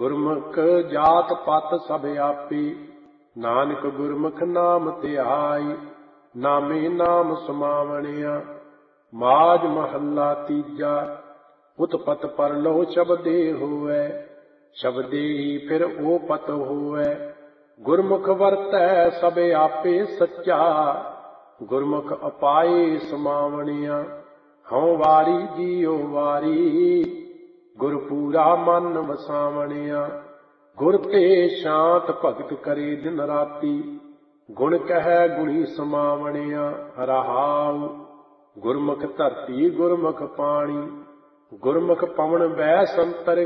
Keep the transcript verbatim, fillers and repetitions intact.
ਗੁਰਮੁਖ ਜਾਤ ਪਤ ਸਭ ਆਪੇ, ਨਾਨਕ ਗੁਰਮੁਖ ਨਾਮ ਧਿਆਈ। ਨਾਮੇ ਨਾਮ ਸਮਾਵਣਿਆ, ਮਾਝ ਮਹੱਲਾ ਤੀਜਾ। ਉਤਪਤ ਪਰਲੋ ਸ਼ਬਦੇ ਹੋਵੈ, ਸ਼ਬਦੇ ਹੀ ਫਿਰ ਉਹ ਪਤ ਹੋਵੈ। ਗੁਰਮੁਖ ਵਰਤੈ ਸਭ ਆਪੇ ਸੱਚਾ, ਗੁਰਮੁਖ ਅਪਾਏ ਸਮਾਵਣਿਆ। ਹਉ ਵਾਰੀ ਜੀਉ ਵਾਰੀ, ਗੁਰ ਪੂਰਾ ਮਨ ਵਸਾਵਣਿਆ। ਗੁਰ ਤੇ ਸ਼ਾਂਤ ਭਗਤ ਕਰੇ ਦਿਨ ਰਾਤੀ, ਗੁਣ ਕਹੈ ਗੁਣੀ ਸਮਾਵਣਿਆ। ਰਹਾਉ ਗੁਰਮੁਖ ਧਰਤੀ ਗੁਰਮੁਖ ਪਾਣੀ, ਗੁਰਮੁਖ ਪਵਨ ਬੈ ਸੰਤਰ